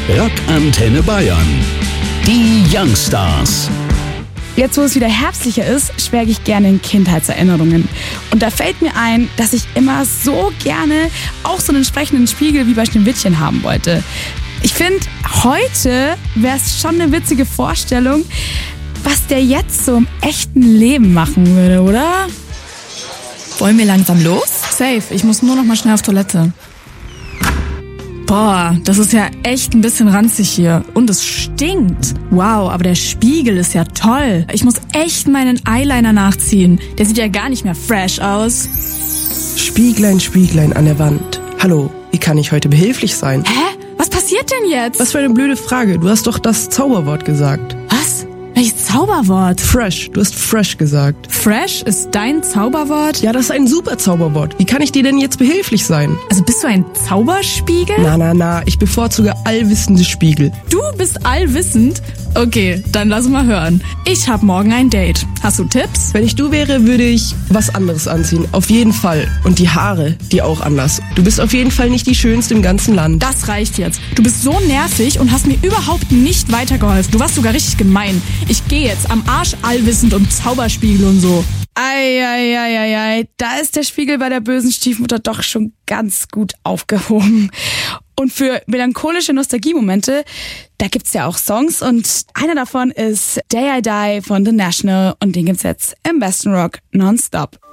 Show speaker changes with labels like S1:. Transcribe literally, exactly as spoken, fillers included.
S1: Rock Antenne Bayern. Die Youngstars.
S2: Jetzt, wo es wieder herbstlicher ist, schwelge ich gerne in Kindheitserinnerungen. Und da fällt mir ein, dass ich immer so gerne auch so einen entsprechenden Spiegel wie bei Schneewittchen haben wollte. Ich finde, heute wäre es schon eine witzige Vorstellung, was der jetzt so im echten Leben machen würde, oder?
S3: Wollen wir langsam los? Safe, ich muss nur noch mal schnell auf Toilette. Boah, das ist ja echt ein bisschen ranzig hier. Und es stinkt. Wow, aber der Spiegel ist ja toll. Ich muss echt meinen Eyeliner nachziehen. Der sieht ja gar nicht mehr fresh aus.
S4: Spieglein, Spieglein an der Wand. Hallo, wie kann ich heute behilflich sein?
S3: Hä? Was passiert denn jetzt?
S4: Was für eine blöde Frage. Du hast doch das Zauberwort gesagt.
S3: Was? Welches Zauberwort?
S4: Fresh. Du hast fresh gesagt.
S3: Fresh ist dein Zauberwort?
S4: Ja, das ist ein super Zauberwort. Wie kann ich dir denn jetzt behilflich sein?
S3: Also bist du ein Zauberspiegel?
S4: Na, na, na. Ich bevorzuge allwissende Spiegel.
S3: Du bist allwissend? Okay, dann lass mal hören. Ich hab morgen ein Date. Hast du Tipps?
S4: Wenn ich du wäre, würde ich was anderes anziehen. Auf jeden Fall. Und die Haare, die auch anders. Du bist auf jeden Fall nicht die Schönste im ganzen Land.
S3: Das reicht jetzt. Du bist so nervig und hast mir überhaupt nicht weitergeholfen. Du warst sogar richtig gemein. Ich gehe jetzt am Arsch allwissend und Zauberspiegel und so.
S2: Eieieiei, da ist der Spiegel bei der bösen Stiefmutter doch schon ganz gut aufgehoben. Und für melancholische Nostalgiemomente, da gibt's ja auch Songs und einer davon ist Day I Die von The National und den gibt's jetzt im besten Rock nonstop.